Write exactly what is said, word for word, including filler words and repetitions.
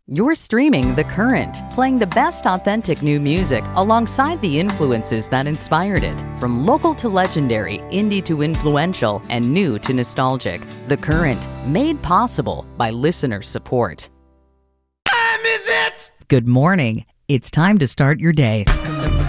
You're streaming The Current, playing the best authentic new music alongside the influences that inspired it. From local to legendary, indie to influential, and new to nostalgic. The Current, made possible by listener support. Time is it? Good morning. It's time to start your day.